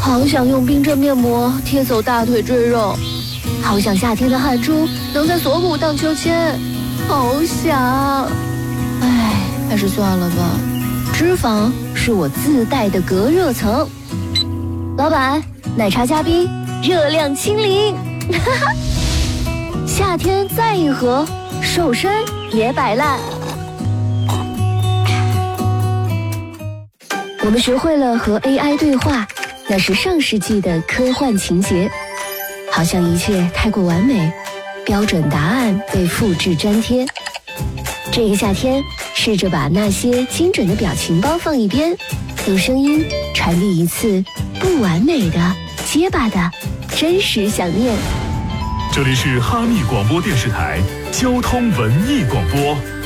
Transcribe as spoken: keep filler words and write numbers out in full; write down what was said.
好想用冰镇面膜贴走大腿赘肉，好想夏天的汗珠能在锁骨荡秋千，好想。唉，还是算了吧。脂肪是我自带的隔热层。老板，奶茶加冰，热量清零。夏天再一盒，瘦身也摆烂。我们学会了和 A I 对话，那是上世纪的科幻情节。好像一切太过完美，标准答案被复制粘贴。这个夏天，试着把那些精准的表情包放一边，用声音传递一次不完美的、结巴的真实想念。 这里是哈密广播电视台交通文艺广播。